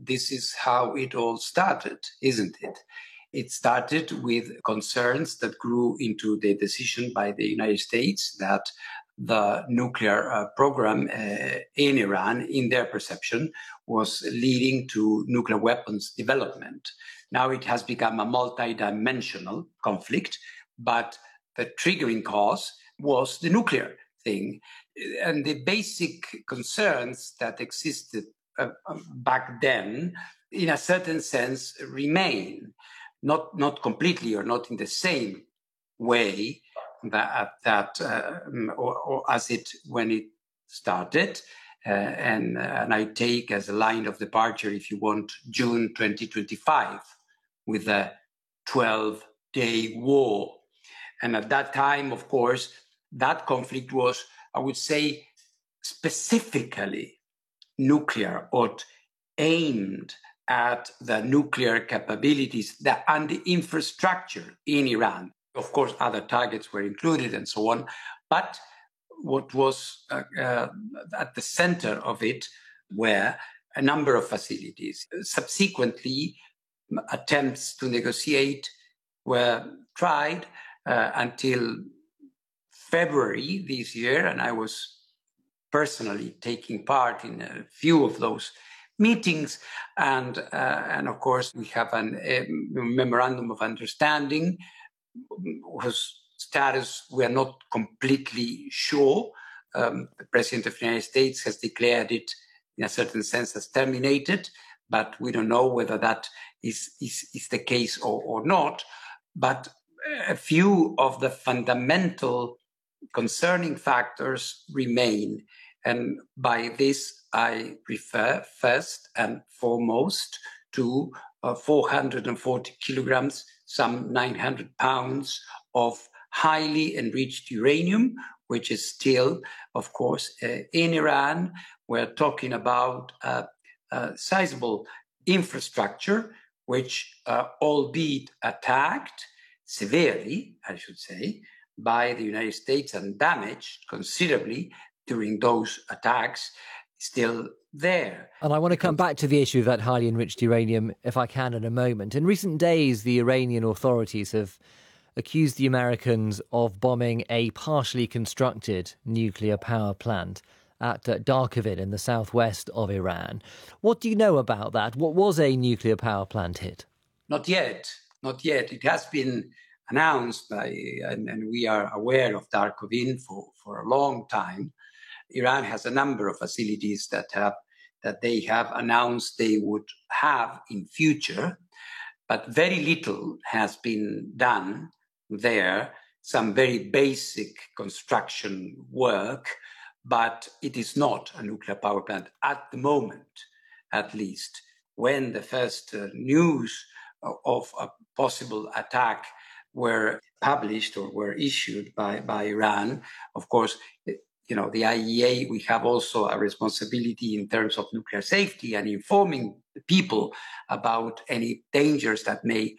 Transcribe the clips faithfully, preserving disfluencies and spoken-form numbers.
this is how it all started, isn't it? It started with concerns that grew into the decision by the United States that the nuclear uh, program uh, in Iran, in their perception, was leading to nuclear weapons development. Now it has become a multi-dimensional conflict, but the triggering cause was the nuclear thing. And the basic concerns that existed uh, back then, in a certain sense, remain. Not, not completely or not in the same way that, that uh, or, or as it when it started. Uh, and, and I take as a line of departure, if you want, June twenty twenty-five with a twelve-day war. And at that time, of course, that conflict was, I would say, specifically nuclear or aimed at the nuclear capabilities that, and the infrastructure in Iran. Of course, other targets were included and so on. But what was uh, uh, at the center of it were a number of facilities. Subsequently, attempts to negotiate were tried uh, until February this year, and I was personally taking part in a few of those meetings, and uh, and of course we have an, a memorandum of understanding whose status we are not completely sure. Um, the President of the United States has declared it in a certain sense as terminated, but we don't know whether that is, is, is the case or, or not. But a few of the fundamental concerning factors remain. And by this, I refer first and foremost to uh, four hundred forty kilograms, some nine hundred pounds of highly enriched uranium, which is still, of course, uh, in Iran. We're talking about a, a sizable infrastructure, which, uh, albeit attacked severely, I should say, by the United States and damaged considerably during those attacks, still there. And I want to come back to the issue of that highly enriched uranium, if I can, in a moment. In recent days, the Iranian authorities have accused the Americans of bombing a partially constructed nuclear power plant at uh, Darkovin in the southwest of Iran. What do you know about that? What was a nuclear power plant hit? Not yet. Not yet. It has been announced by, and, and we are aware of Darkovin for, for a long time. Iran has a number of facilities that have that they have announced they would have in future, but very little has been done there. Some very basic construction work, but it is not a nuclear power plant at the moment, at least. When the first uh, news of a possible attack were published or were issued by, by Iran, of course, you know, the I A E A, we have also a responsibility in terms of nuclear safety and informing the people about any dangers that may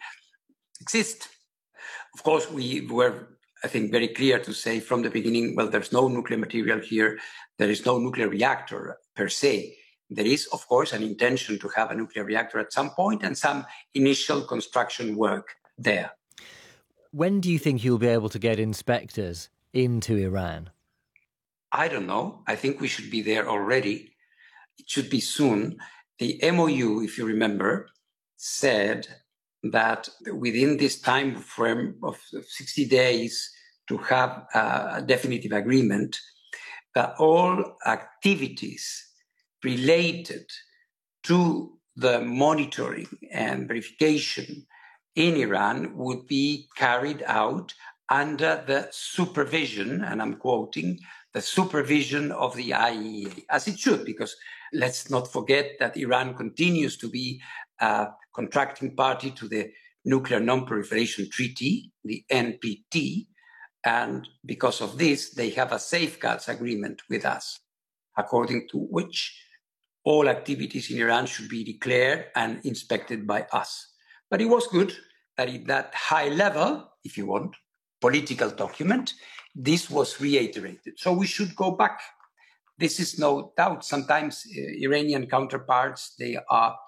exist. Of course, we were, I think, very clear to say from the beginning, well, there's no nuclear material here. There is no nuclear reactor per se. There is, of course, an intention to have a nuclear reactor at some point and some initial construction work there. When do you think you'll be able to get inspectors into Iran? I don't know. I think we should be there already. It should be soon. The M O U, if you remember, said that within this time frame of sixty days to have a definitive agreement, that all activities related to the monitoring and verification in Iran would be carried out under the supervision, and I'm quoting, the supervision of the I A E A, as it should, because let's not forget that Iran continues to be a contracting party to the Nuclear Non-Proliferation Treaty, the N P T, and because of this, they have a safeguards agreement with us, according to which all activities in Iran should be declared and inspected by us. But it was good that at that high level, if you want, political document, this was reiterated. So we should go back. This is no doubt. Sometimes uh, Iranian counterparts, they are